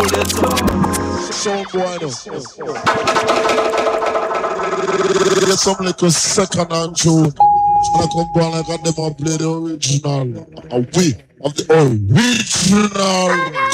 Sound boy, no. Get some like a second hand tune. And I come down like I them and play the original. A way of the original.